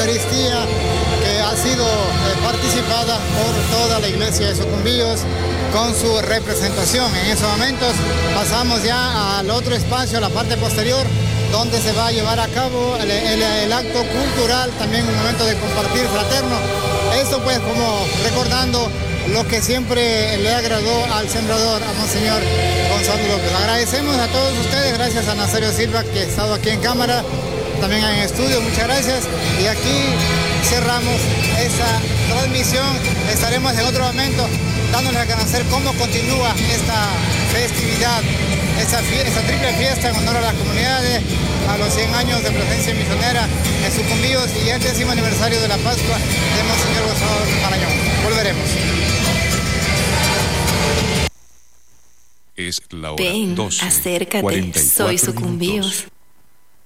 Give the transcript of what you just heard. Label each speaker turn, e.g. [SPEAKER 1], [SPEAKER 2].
[SPEAKER 1] Eucaristía que ha sido participada por toda la iglesia de Sucumbíos con su representación. En esos momentos pasamos ya al otro espacio, a la parte posterior, donde se va a llevar a cabo el acto cultural, también un momento de compartir fraterno. Esto pues como recordando lo que siempre le agradó al sembrador, a Monseñor Gonzalo López. Agradecemos a todos ustedes, gracias a Nazario Silva que ha estado aquí en cámara, también en estudio, muchas gracias. Y aquí cerramos esa transmisión. Estaremos en otro momento dándoles a conocer cómo continúa esta festividad, esa triple fiesta en honor a las comunidades, a los 100 años de presencia misionera en Sucumbíos y el 10º aniversario de la Pascua de Monseñor Gonzalo López Marañón. Volveremos.
[SPEAKER 2] Es la hora
[SPEAKER 3] Ven,
[SPEAKER 2] 12,
[SPEAKER 3] acércate, soy Sucumbíos.